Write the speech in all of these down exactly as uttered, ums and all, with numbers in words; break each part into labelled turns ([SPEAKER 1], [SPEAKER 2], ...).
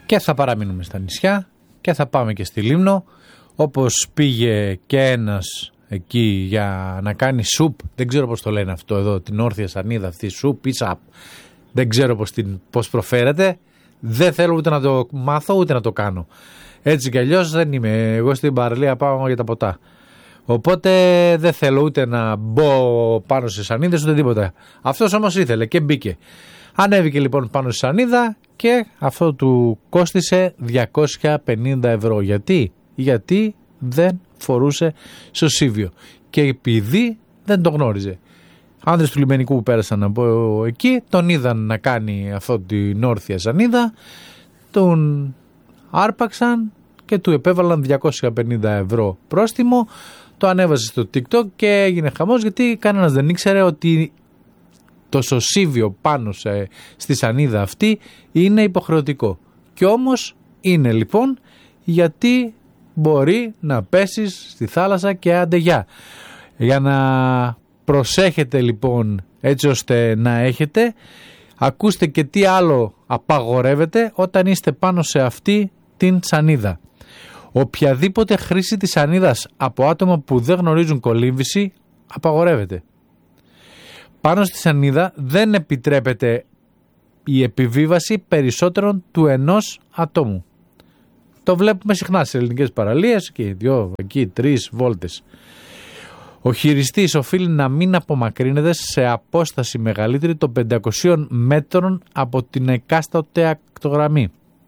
[SPEAKER 1] Και θα παραμείνουμε στα νησιά και θα πάμε και στη Λίμνο, όπως πήγε και ένας εκεί για να κάνει σουπ, δεν ξέρω πώς το λένε αυτό εδώ, την όρθια σανίδα αυτή, σουπ ή σαπ, δεν ξέρω πώς, την, πώς προφέρεται, δεν θέλω ούτε να το μάθω ούτε να το κάνω. Έτσι κι αλλιώς δεν είμαι, εγώ στην παραλία πάω για τα ποτά. Οπότε δεν θέλω ούτε να μπω πάνω σε σανίδες ούτε τίποτα. Αυτός όμως ήθελε και μπήκε. Ανέβηκε λοιπόν πάνω στη σανίδα και αυτό του κόστισε διακόσια πενήντα ευρώ. Γιατί? Γιατί δεν φορούσε σωσίβιο και επειδή δεν το γνώριζε. Άνδρες του λιμενικού που πέρασαν από εκεί τον είδαν να κάνει αυτό την όρθια σανίδα, τον άρπαξαν και του επέβαλαν διακόσια πενήντα ευρώ πρόστιμο. Το ανέβασε στο TikTok και έγινε χαμός, γιατί κανένας δεν ήξερε ότι το σωσίβιο πάνω σε, στη σανίδα αυτή είναι υποχρεωτικό. Και όμως είναι λοιπόν, γιατί μπορεί να πέσεις στη θάλασσα και αντεγιά. Για να προσέχετε λοιπόν, έτσι ώστε να έχετε, ακούστε και τι άλλο απαγορεύεται όταν είστε πάνω σε αυτή την σανίδα. Οποιαδήποτε χρήση της σανίδας από άτομα που δεν γνωρίζουν κολύμβηση απαγορεύεται. Πάνω στη σανίδα δεν επιτρέπεται η επιβίβαση περισσότερων του ενός ατόμου. Το βλέπουμε συχνά σε ελληνικές παραλίες και δυο, εκεί τρεις βόλτες. Ο χειριστής οφείλει να μην απομακρύνεται σε απόσταση μεγαλύτερη των πεντακοσίων μέτρων από την εκάστοτε ακτογραμμή.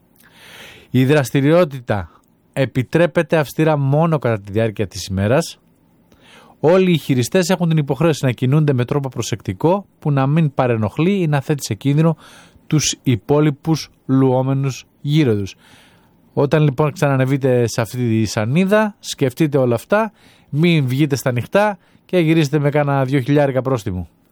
[SPEAKER 1] Η δραστηριότητα επιτρέπεται αυστηρά μόνο κατά τη διάρκεια της ημέρας. Όλοι οι χειριστές έχουν την υποχρέωση να κινούνται με τρόπο προσεκτικό που να μην παρενοχλεί ή να θέτει σε κίνδυνο τους υπόλοιπους λουόμενους γύρω τους. Όταν λοιπόν ξανανεβείτε σε αυτή τη σανίδα, σκεφτείτε όλα αυτά, μην βγείτε στα νυχτά και γυρίσετε με κάνα δυο χιλιάρικα πρόστιμο.